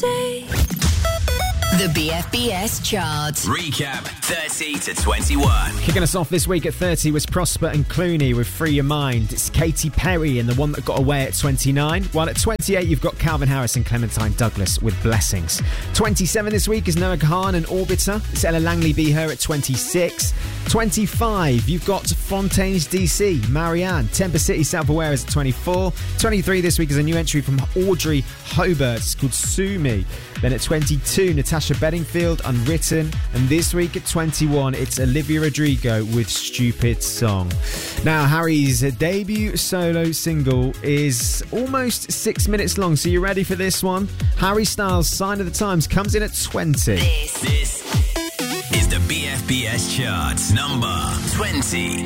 say. The BFBS chart. Recap 30 to 21. Kicking us off this week at 30 was Prosper and Clooney with Free Your Mind. It's Katy Perry and The One That Got Away at 29. While at 28 you've got Calvin Harris and Clementine Douglas with Blessings. 27 this week is Noah Kahan and Orbiter. It's Ella Langley Be Her at 26. 25 you've got Fontaines DC, Marianne. Temper City Self-Aware is at 24. 23 this week is a new entry from Audrey Hobart. It's called Sue Me. Then at 22 Natasha Bedingfield, Unwritten. And this week at 21 it's Olivia Rodrigo with Stupid Song. Now Harry's debut solo single is almost 6 minutes long, so you ready for this one? Harry Styles' Sign of the Times comes in at 20. This is the BFBS chart, number 20.